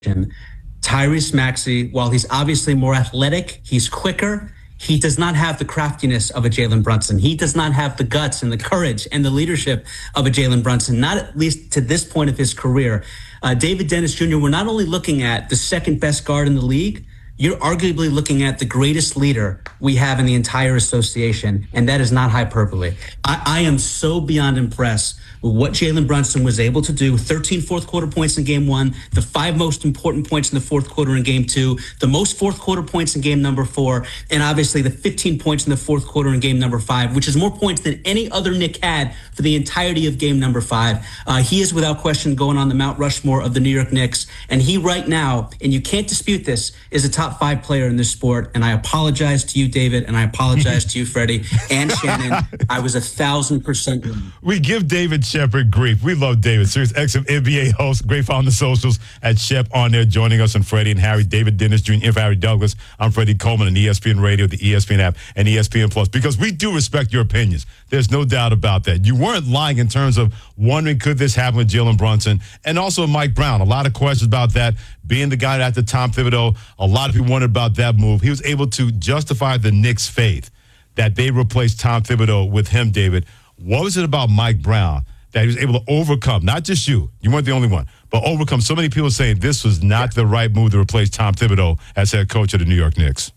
Tyrese Maxey, while he's obviously more athletic, he's quicker. He does not have the craftiness of a Jalen Brunson. He does not have the guts and the courage and the leadership of a Jalen Brunson, not at least to this point of his career. David Dennis Jr., we're not only looking at the second best guard in the league, you're arguably looking at the greatest leader we have in the entire association, and that is not hyperbole. I am so beyond impressed with what Jalen Brunson was able to do. 13 fourth quarter points in game one, the 5 most important points in the fourth quarter in game 2, the most fourth quarter points in game number 4, and obviously the 15 points in the fourth quarter in game number 5, which is more points than any other Knick had for the entirety of game number 5. He is without question going on the Mount Rushmore of the New York Knicks, and he right now, and you can't dispute this, is a top 5 player in this sport. And I apologize to you, David, and I apologize to you, Freddie, and Shannon. I was 1,000%. We give David Shepard grief. We love David. Sirius XM NBA host, great on the socials at Shep on there, joining us on Freddie and Harry. David Dennis Jr., and Harry Douglas. I'm Freddie Coleman on ESPN Radio, the ESPN app, and ESPN Plus, because we do respect your opinions. There's no doubt about that. You weren't lying in terms of wondering, could this happen with Jalen Brunson? And also Mike Brown. A lot of questions about that, being the guy after Tom Thibodeau. A lot of people wondered about that move. He was able to justify the Knicks' faith that they replaced Tom Thibodeau with him, David. What was it about Mike Brown that he was able to overcome, not just you weren't the only one, but overcome so many people saying this was not the right move to replace Tom Thibodeau as head coach of the New York Knicks?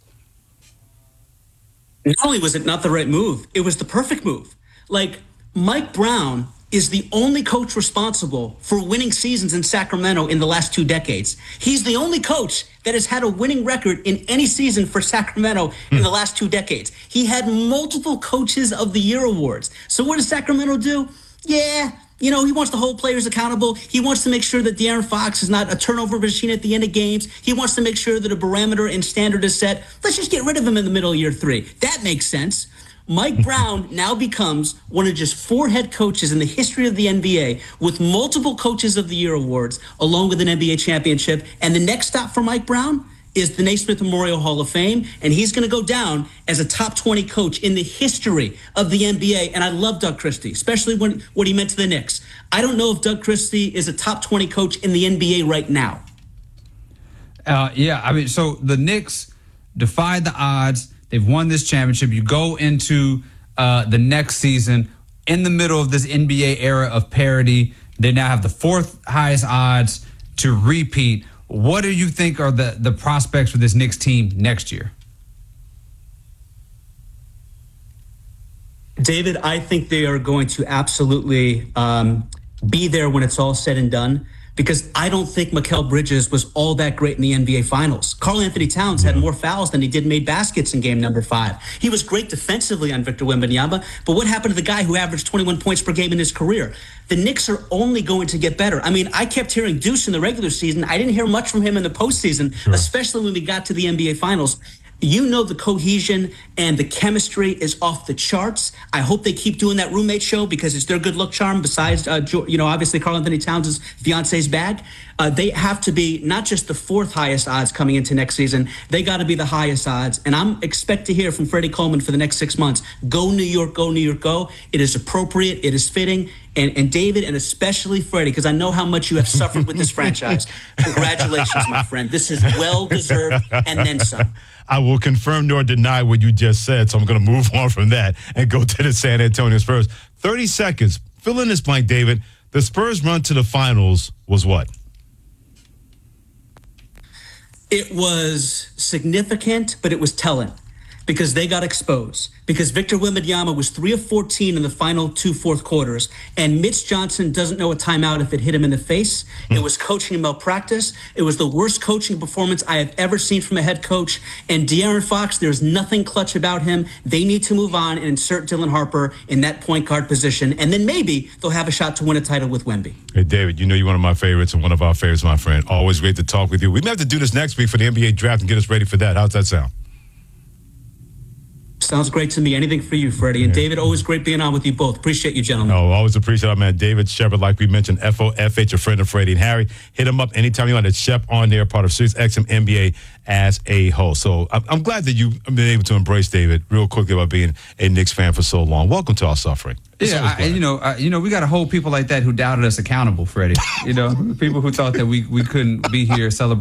Not only was it not the right move, it was the perfect move. Like, Mike Brown is the only coach responsible for winning seasons in Sacramento in the last 2 decades. He's the only coach that has had a winning record in any season for Sacramento in the last 2 decades. He had multiple Coaches of the Year awards. So what does Sacramento do? Yeah, he wants to hold players accountable. He wants to make sure that De'Aaron Fox is not a turnover machine at the end of games. He wants to make sure that a parameter and standard is set. Let's just get rid of him in the middle of year 3. That makes sense. Mike Brown now becomes one of just 4 head coaches in the history of the NBA with multiple Coaches of the Year awards, along with an NBA championship. And the next stop for Mike Brown is the Naismith Memorial Hall of Fame, and he's going to go down as a top 20 coach in the history of the NBA. And I love Doug Christie, especially what he meant to the Knicks. I don't know if Doug Christie is a top 20 coach in the NBA right now. So the Knicks defied the odds. They've won this championship. You go into the next season in the middle of this NBA era of parity. They now have the 4th highest odds to repeat. What do you think are the prospects for this Knicks team next year? David, I think they are going to absolutely be there when it's all said and done, because I don't think Mikal Bridges was all that great in the NBA Finals. Karl-Anthony Towns had more fouls than he did made baskets in game number 5. He was great defensively on Victor Wembanyama, but what happened to the guy who averaged 21 points per game in his career? The Knicks are only going to get better. I mean, I kept hearing Deuce in the regular season. I didn't hear much from him in the postseason, especially when we got to the NBA Finals. The cohesion and the chemistry is off the charts. I hope they keep doing that roommate show, because it's their good luck charm besides, obviously Karl-Anthony Towns' fiance's bag. They have to be not just the 4th highest odds coming into next season. They got to be the highest odds. And I'm expect to hear from Freddie Coleman for the next 6 months. Go New York, go New York, go. It is appropriate. It is fitting. And David, and especially Freddie, because I know how much you have suffered with this franchise. Congratulations, my friend. This is well-deserved, and then some. I will confirm nor deny what you just said, so I'm going to move on from that and go to the San Antonio Spurs. 30 seconds. Fill in this blank, David. The Spurs' run to the finals was what? It was significant, but it was telling, because they got exposed. Because Victor Wembanyama was 3 of 14 in the final 2 fourth quarters, and Mitch Johnson doesn't know a timeout if it hit him in the face. It was coaching malpractice. It was the worst coaching performance I have ever seen from a head coach. And De'Aaron Fox, there's nothing clutch about him. They need to move on and insert Dylan Harper in that point guard position, and then maybe they'll have a shot to win a title with Wemby. Hey, David, you're one of my favorites and one of our favorites, my friend. Always great to talk with you. We may have to do this next week for the NBA draft and get us ready for that. How's that sound? Sounds great to me. Anything for you, Freddie. And David, always great being on with you both. Appreciate you, gentlemen. Oh, always appreciate it, man. David Shepard, like we mentioned, FOFH, a friend of Freddie and Harry. Hit him up anytime you want. It's Shep on there, part of Sirius XM NBA as a host. So I'm glad that you've been able to embrace David real quickly about being a Knicks fan for so long. Welcome to our suffering. We got to hold people like that who doubted us accountable, Freddie. People who thought that we couldn't be here celebrating.